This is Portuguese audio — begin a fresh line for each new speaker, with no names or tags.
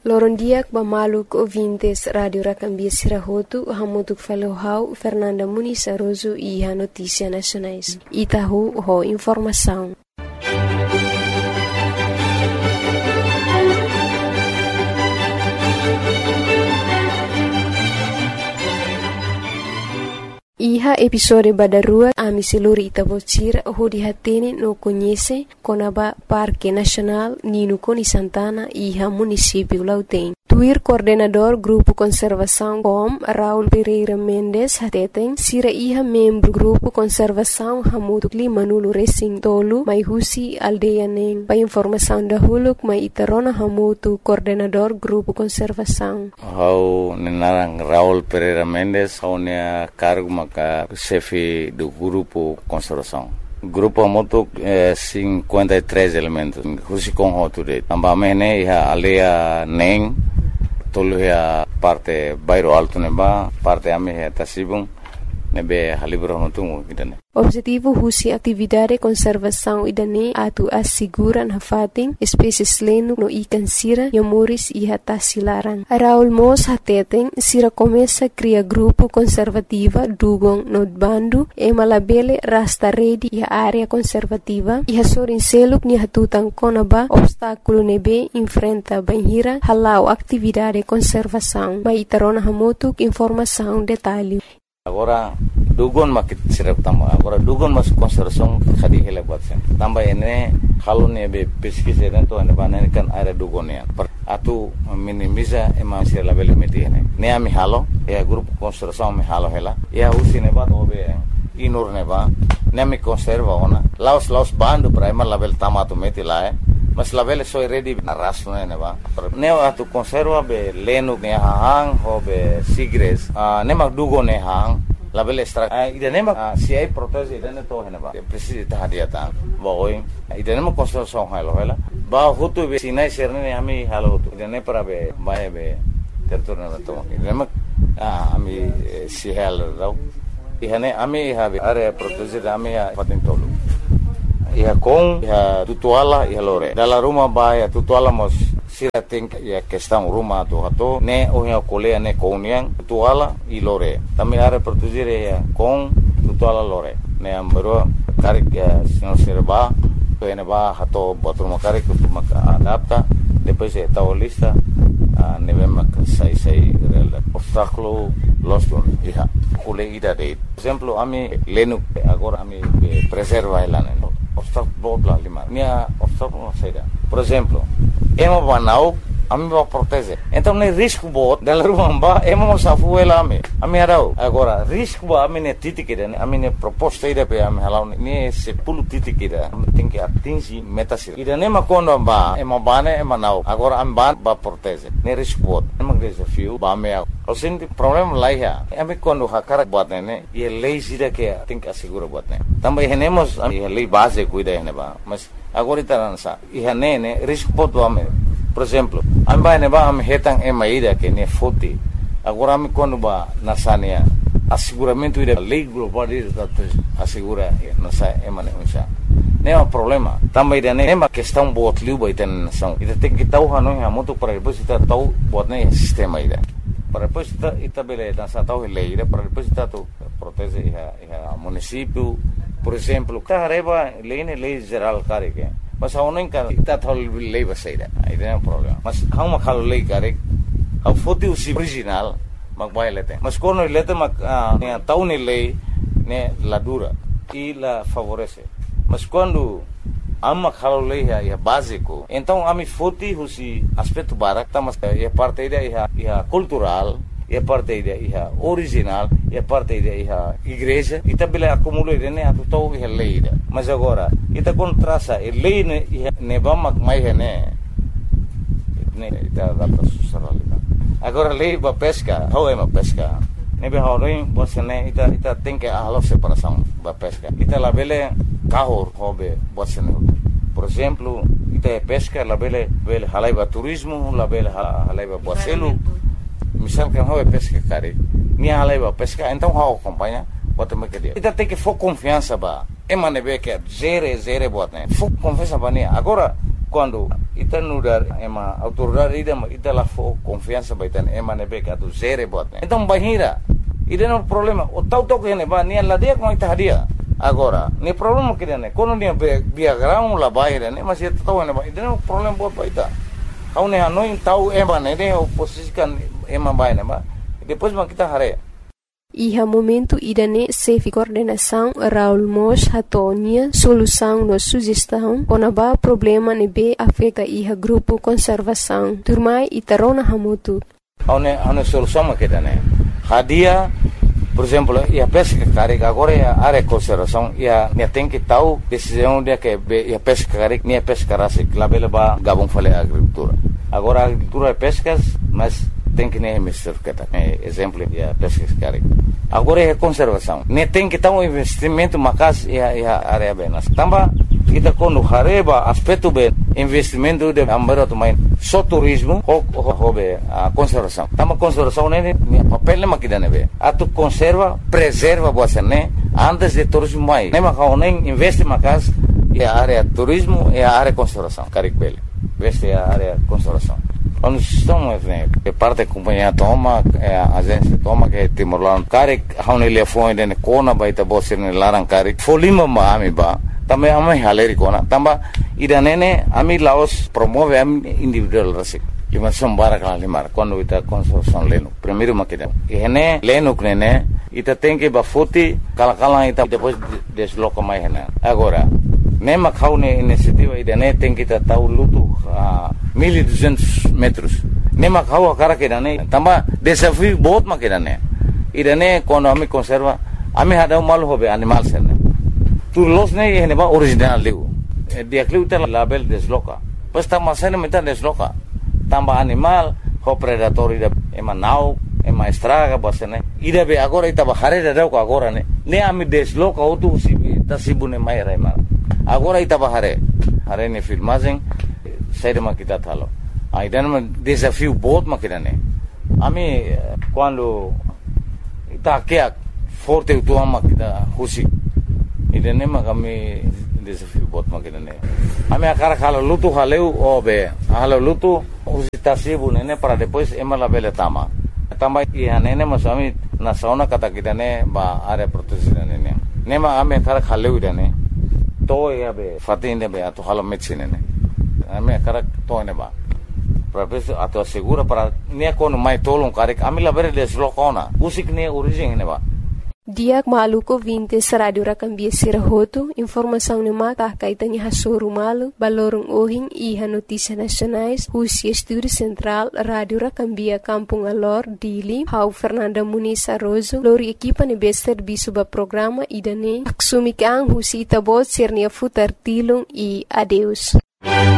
Lorondiak Bamaluk ouvintes Radio Racambia Sirahotu, Hamutuk Falohau, Fernanda Muniz Aroso e a Notícia Nacionais. Itahu ho informação. Iha episode badarua ami seluri Itabocira hodi hatene no conhece Conaba Parque Nacional Nino Coni Santana iha município Lautém. Tuir coordenador Grupo Conservação com Raul Pereira Mendes hateten sira iha membro Grupo Conservação Hamutuk Limanulu Racing Tolu mai husi aldeia neng. Pa informação da huluk mai itarona hamutu coordenador Grupo Conservação.
Hau nenarang Raul Pereira Mendes hau nea cargo maka chefe do Grupo Conservação. Grupo moto 53 elementos. Husi com hoture. Ambamene iha aldeia neng. Tolu ya parte bairro alto neba, parte ame ya tasibung nebe halibro notungu idane.
Objetivo husi atividade conservação idane atu asiguran hafating espécies lenu no ikan sira yamuris iha tasilarang. Raul Mos hateten sira começa cria grupo conservativa dugong no bandu e malabele rasta redi iha área conservativa iha sorin seluk ni hatutang konaba obstáculo nebe enfrenta banhira halau atividade conservação. Mai tarona hamutuk informação detalhe.
Agora dugon makit sirap tamba agora dugon mas conservação khadi hele batsen tamba ene halone be pesquisa dentro ene banane kan area dugonia atu minimiza ema sira label meti ene ne ami halo e grupo conservação me halo hela e usine bat obe inur ne ba ne mi conserva ona laos bando primer label tamato meti la mas label so ready na rasno ne ba ne atu conserva be lenu ne hang ho be sigres ne mag dugo ne hang label extra idane mag si ai protege idane to henaba precisa tahadiata boy idane mag conservação halo hela ba hutu be sinai serne ami halo hutu idane para be bae be territorio na to idane mag ami si halo rau ihane ami habe area protege ami patin tolu iha com iha tutuala iha lore dalla rumah baia tutuala mos sira think ya questão rumah tu hato ne ohia kolea ne kouniang tutuala i lore tami are produzire ya com tutuala lore ne ambero karik ya senhor serba ene ba hato botur makarik tu maka adapta depois e tau lista ne vem sai real obstáculo losto iha kule ida de exemplo ami lenu agora ami preserva elane obstáculo bla lima minha obstáculo saída por exemplo emo banau ami va proteger então nem risco bot dela rumba emo safu ela ami arau agora risco ba ami ne titikida ami ne proposta ida pe ami halau ne se pulu titikida tem que atingir meta sira ida ne makondo ba emo bane emo nau agora ami ba proteger ne risco bot emo desafio ba me o senti problema lá ya ami quando hakara bot ne e lei sira que tem que assegurar bot ne também renemos a lei base cuida ne ba mas agora itaransa e ne risco bot ba me por exemplo amba ne ba am hetang emaida que ne foti agora am quando ba nasania asseguramento ida lei global ida assegura nasa emane unsa ne é um problema também ida ne ma questão bot liu ba ita nação ida tem que tau hanu ha moto para depois ita tau bot ne sistema ida para depois ita bele nasa tau lei ida para depois ita tu protege a município por exemplo carreba lei geral care que mas a uno encara está todo lei baseira aí tem um problema mas há uma calo lei care a foto original mag bailete mas quando ele tem uma tau ni lei ne la dura e la favorece mas quando há uma calo lei é básico então a mi foto usi aspecto barak mas é parte da é cultural é parte da é original é parte da é igreja e também acumula né a total é lei mas agora ita contrasa e lei ne ba mag mai ne ita data susaralita agora lei ba pesca how é uma pesca ne be haurin bosene ita tem que a separação ba pesca ita la bele kahor hobe bosene por exemplo ita pesca la bele halaiba turismo la bele halaiba boselu misal que how é pesca care ni halaiba pesca então how acompanha bota me que dia ita tem que for confiança ba emane be que zere botne fu confiança ba ni agora quando ita nudar ema autoridade ita lá for confiança vai ter ema nebe que atu zere bot. Então bahira ida no problema o tau que ne ba nia la dia com ita hadia agora ne problema que ne quando nia biagrão la bahira ne mas ita tau ne ba ida no problema bot ba ita kau ne hanoi tau ema ne oposisikan ema ba ne ba depois ma kita hare.
Iha momento idane sefi coordenação Raul Mos hatonia solução no sugestão konaba problema nebe afeta iha grupo conservação turmai itarona hamutu.
Aune solução makidane hadia por exemplo ia pesca carega agora ia área conservação ia tem que tal decisão dia que ia pesca carega nem pesca rasa labela ba gabon fale agricultura agora agricultura pescas mas tem que nem mistur kata exemplo ia pesca carega agora é conservação nem tem que tal investimento macas ia área benas tamba kita quando hareba aspecto bem investimento de ambaro também só turismo hobe a conservação tama conservação nem papel nem makidane be atu conserva preserva você né antes de turismo mais nem macau nem investe macas e a área turismo e a área conservação caricbele veste a área conservação quando estamos que parte da companhia toma a agência toma que Timor-Leste caric haune telefone de kona baita bosse ne larang caric folima ma ami ba também ami haleri kona tamba idanene ami Laos promove ami individual rasik ima sombara kala limar quando ita construção leno primeiro makida ene leno knene ita tem que bafuti kala ita depois desloca mais hena agora nema kaune iniciativa idane tem que tahu lutu 1200 metros nema kau akara kedane tamba desafio बहुत makidane idane quando ami conserva ami hada mal hobe animal sene tu los ne ene ba original liu dia kliu ta label desloca pues ta masene meta desloca tamba animal ho predator ida ema nau ema estraga basene ida be agora ita bahare da ko agora ne ami desloca otu ta sibune mai rema agora ita bahare hare ne filmagem saída makita thalo aidan desafio बहुत makidane ami quando ita que forte tu ama kita husi idane magami desafio बहुत makidane ami akara khalo lutu haleu obe halo lutu usita sibu nene para depois emala bele tama ihanene masami na sauna kata kidane ba are protection nene nema ami akara khaleu idane to yabe fatinde be ato halo medicine ne ami akara to ne ba professor ato segura para ne kono mai tolong karek ami labere deslokona usik ne origin ne ba
Diak maluko 20 sa Radio Rakambia Sirahoto, informação ni mata kaitanya hasoro malu, balorong ohing iha notícia nacionais, Husi Estúdio Central, Radio Rakambia Kampung Alor, Dili, Hau Fernanda Muniz Arrozo, lori equipa ni bester bisuba programa idane, aksumikang Husi itabot sirnia futar tilong e adeus.